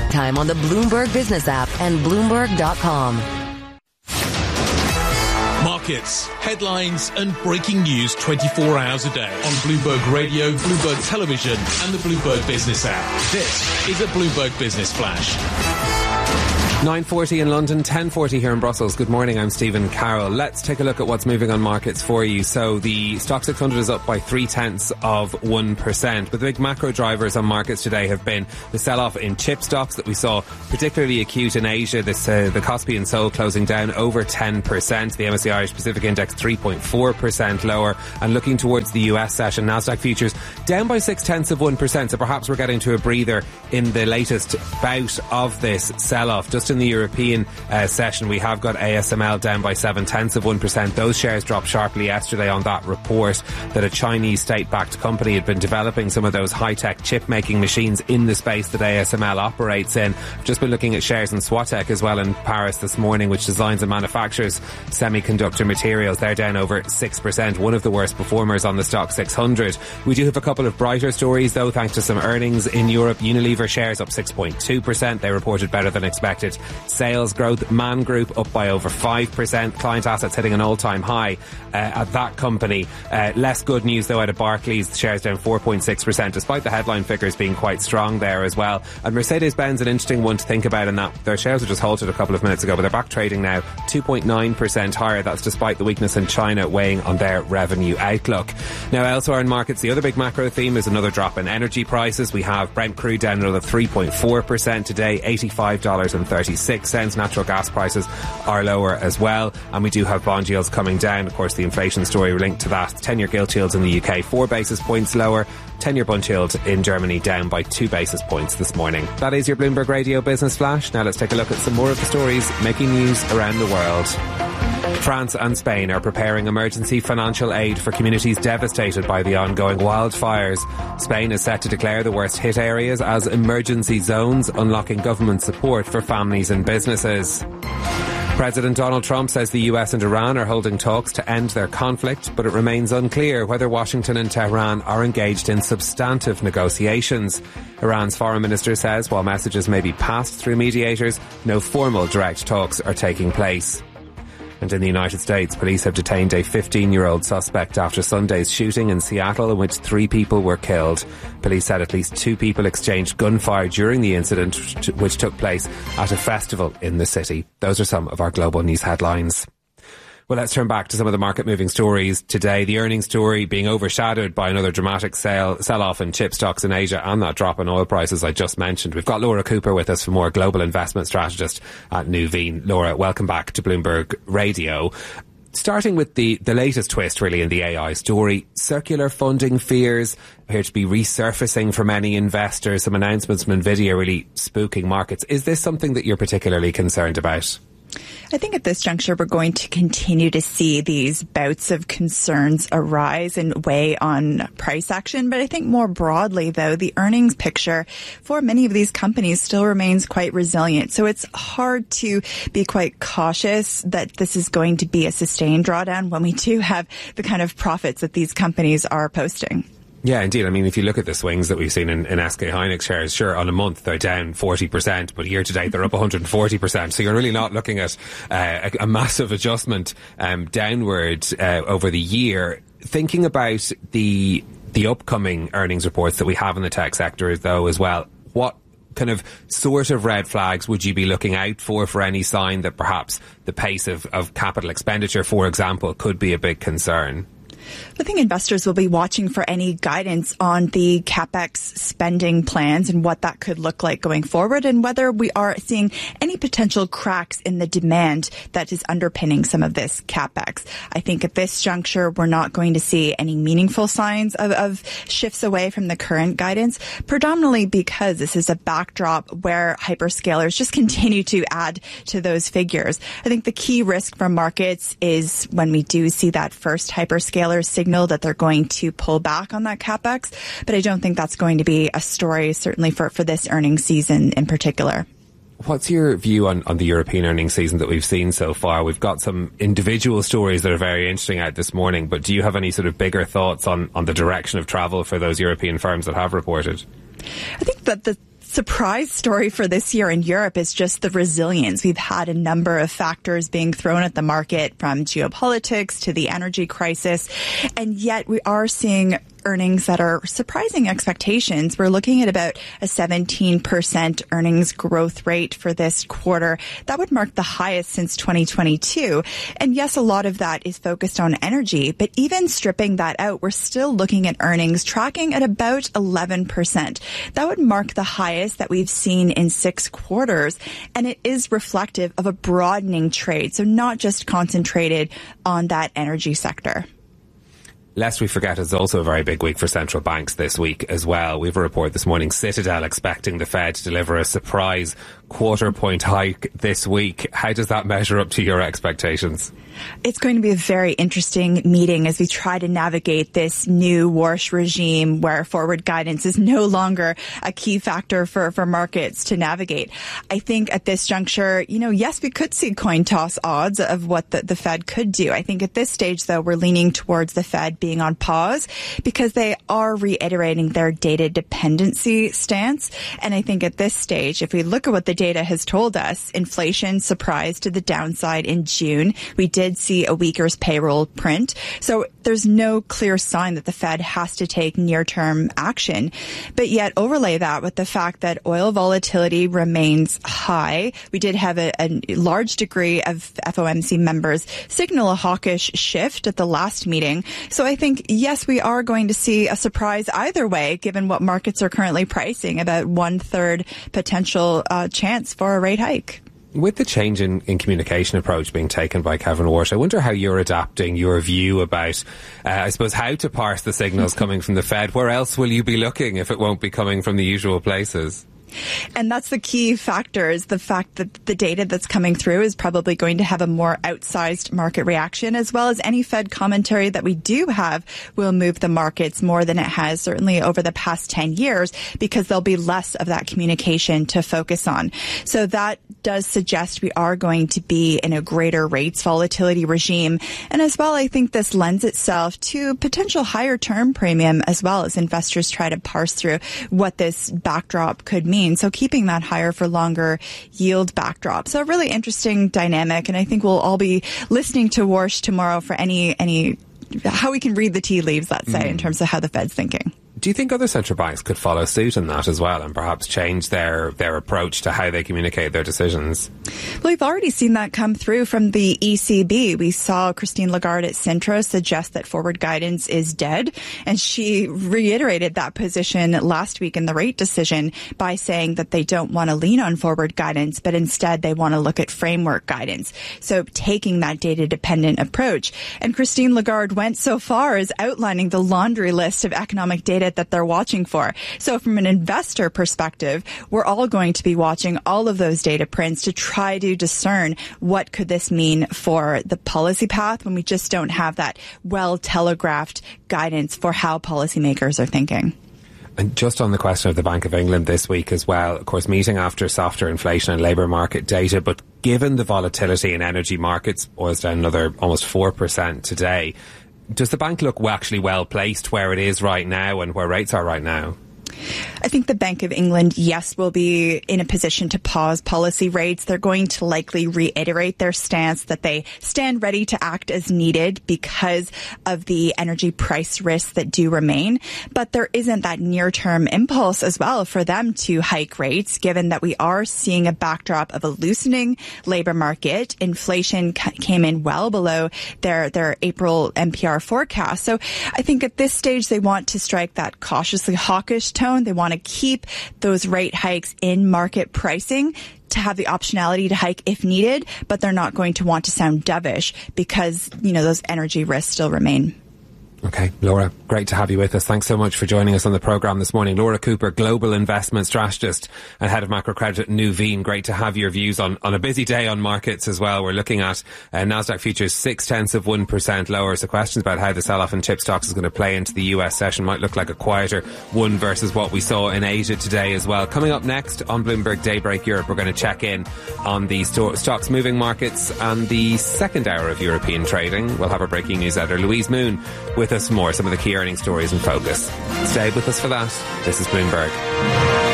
time on the Bloomberg Business app and Bloomberg.com. Markets, headlines and breaking news 24 hours a day on Bloomberg Radio, Bloomberg Television and the Bloomberg Business app. This is a Bloomberg Business Flash. 9:40 in London, 10:40 here in Brussels. Good morning, I'm Stephen Carroll. Let's take a look at what's moving on markets for you. So the Stock 600 is up by 0.3%. But the big macro drivers on markets today have been the sell-off in chip stocks that we saw particularly acute in Asia. The Kospi and Seoul closing down over 10%. The MSCI Irish Pacific Index 3.4% lower. And looking towards the US session, Nasdaq futures down by 0.6%. So perhaps we're getting to a breather in the latest bout of this sell-off. Just in the European session, we have got ASML down by 0.7%. Those shares dropped sharply yesterday on that report that a Chinese state-backed company had been developing some of those high-tech chip-making machines in the space that ASML operates in. I've just been looking at shares in Swatec as well in Paris this morning, which designs and manufactures semiconductor materials. They're down over 6%, one of the worst performers on the Stock 600. We do have a couple of brighter stories, though, thanks to some earnings in Europe. Unilever shares up 6.2%. They reported better than expected sales growth. Man Group up by over 5%. Client assets hitting an all-time high at that company. Less good news, though, out of Barclays. Shares down 4.6%, despite the headline figures being quite strong there as well. And Mercedes-Benz, an interesting one to think about in that their shares were just halted a couple of minutes ago, but they're back trading now 2.9% higher. That's despite the weakness in China weighing on their revenue outlook. Now, elsewhere in markets, the other big macro theme is another drop in energy prices. We have Brent crude down another 3.4% today, $85.36. Natural gas prices are lower as well, and we do have bond yields coming down. Of course, the inflation story linked to that. 10-year gilt yields in the UK 4 basis points lower. 10-year bund yield in Germany down by 2 basis points this morning. That is your Bloomberg Radio Business Flash. Now let's take a look at some more of the stories making news around the world. France and Spain are preparing emergency financial aid for communities devastated by the ongoing wildfires. Spain is set to declare the worst hit areas as emergency zones, unlocking government support for families and businesses. President Donald Trump says the US and Iran are holding talks to end their conflict, but it remains unclear whether Washington and Tehran are engaged in substantive negotiations. Iran's foreign minister says while messages may be passed through mediators, no formal direct talks are taking place. And in the United States, police have detained a 15-year-old suspect after Sunday's shooting in Seattle in which 3 people were killed. Police said at least 2 people exchanged gunfire during the incident, which took place at a festival in the city. Those are some of our global news headlines. Well, let's turn back to some of the market-moving stories today. The earnings story being overshadowed by another dramatic sell-off in chip stocks in Asia and that drop in oil prices I just mentioned. We've got Laura Cooper with us for more, global investment strategist at Nuveen. Laura, welcome back to Bloomberg Radio. Starting with the latest twist, really, in the AI story, circular funding fears appear to be resurfacing for many investors. Some announcements from NVIDIA really spooking markets. Is this something that you're particularly concerned about? I think at this juncture, we're going to continue to see these bouts of concerns arise and weigh on price action. But I think more broadly, though, the earnings picture for many of these companies still remains quite resilient. So it's hard to be quite cautious that this is going to be a sustained drawdown when we do have the kind of profits that these companies are posting. Yeah, indeed. I mean, if you look at the swings that we've seen in SK Hynix shares, sure, on a month they're down 40%, but year to date they're up 140%. So you're really not looking at a massive adjustment downward over the year. Thinking about the upcoming earnings reports that we have in the tech sector, though, as well, what kind of sort of red flags would you be looking out for any sign that perhaps the pace of capital expenditure, for example, could be a big concern? I think investors will be watching for any guidance on the CapEx spending plans and what that could look like going forward, and whether we are seeing any potential cracks in the demand that is underpinning some of this CapEx. I think at this juncture, we're not going to see any meaningful signs of shifts away from the current guidance, predominantly because this is a backdrop where hyperscalers just continue to add to those figures. I think the key risk for markets is when we do see that first hyperscaler signal that they're going to pull back on that CapEx. But I don't think that's going to be a story, certainly for this earnings season in particular. What's your view on the European earnings season that we've seen so far? We've got some individual stories that are very interesting out this morning, but do you have any sort of bigger thoughts on the direction of travel for those European firms that have reported? I think that the surprise story for this year in Europe is just the resilience. We've had a number of factors being thrown at the market, from geopolitics to the energy crisis, and yet we are seeing earnings that are surprising expectations. We're looking at about a 17% earnings growth rate for this quarter. That would mark the highest since 2022. And yes, a lot of that is focused on energy, but even stripping that out, we're still looking at earnings tracking at about 11%. That would mark the highest that we've seen in 6 quarters. And it is reflective of a broadening trade, so not just concentrated on that energy sector. Lest we forget, it's also a very big week for central banks this week as well. We have a report this morning, Citadel expecting the Fed to deliver a surprise quarter-point hike this week. How does that measure up to your expectations? It's going to be a very interesting meeting as we try to navigate this new Warsh regime where forward guidance is no longer a key factor for markets to navigate. I think at this juncture, yes, we could see coin toss odds of what the Fed could do. I think at this stage, though, we're leaning towards the Fed being on pause because they are reiterating their data dependency stance. And I think at this stage, if we look at what the data has told us, inflation surprised to the downside in June. We did see a weaker payroll print. So there's no clear sign that the Fed has to take near-term action. But yet overlay that with the fact that oil volatility remains high. We did have a large degree of FOMC members signal a hawkish shift at the last meeting. So I think, yes, we are going to see a surprise either way, given what markets are currently pricing, about 1/3 potential chance for a rate hike. With the change in communication approach being taken by Kevin Warsh, I wonder how you're adapting your view about, I suppose, how to parse the signals coming from the Fed. Where else will you be looking if it won't be coming from the usual places? And that's the key factor, is the fact that the data that's coming through is probably going to have a more outsized market reaction, as well as any Fed commentary that we do have will move the markets more than it has certainly over the past 10 years, because there'll be less of that communication to focus on. So that does suggest we are going to be in a greater rates volatility regime. And as well, I think this lends itself to potential higher term premium as well, as investors try to parse through what this backdrop could mean. So keeping that higher for longer yield backdrop. So a really interesting dynamic. And I think we'll all be listening to Warsh tomorrow for any how we can read the tea leaves, let's say, in terms of how the Fed's thinking. Do you think other central banks could follow suit in that as well and perhaps change their approach to how they communicate their decisions? Well, we've already seen that come through from the ECB. We saw Christine Lagarde at Sintra suggest that forward guidance is dead, and she reiterated that position last week in the rate decision by saying that they don't want to lean on forward guidance, but instead they want to look at framework guidance. So taking that data-dependent approach. And Christine Lagarde went so far as outlining the laundry list of economic data that they're watching for. So from an investor perspective, we're all going to be watching all of those data prints to try to discern what could this mean for the policy path when we just don't have that well-telegraphed guidance for how policymakers are thinking. And just on the question of the Bank of England this week as well, of course, meeting after softer inflation and labour market data, but given the volatility in energy markets, oil's down another almost 4% today, does the bank look actually well placed where it is right now and where rates are right now? I think the Bank of England, yes, will be in a position to pause policy rates. They're going to likely reiterate their stance that they stand ready to act as needed because of the energy price risks that do remain. But there isn't that near-term impulse as well for them to hike rates, given that we are seeing a backdrop of a loosening labor market. Inflation came in well below their April NPR forecast. So I think at this stage, they want to strike that cautiously hawkish tone. They want to keep those rate hikes in market pricing to have the optionality to hike if needed, but they're not going to want to sound dovish because, those energy risks still remain. Okay, Laura, great to have you with us. Thanks so much for joining us on the programme this morning. Laura Cooper, Global Investment Strategist and Head of Macro Credit at Nuveen. Great to have your views on a busy day on markets as well. We're looking at Nasdaq futures 0.6% lower. So questions about how the sell-off in chip stocks is going to play into the US session might look like a quieter one versus what we saw in Asia today as well. Coming up next on Bloomberg Daybreak Europe, we're going to check in on the stocks moving markets and the second hour of European trading. We'll have our breaking news editor Louise Moon with us more, some of the key earnings stories in focus. Stay with us for that. This is Bloomberg.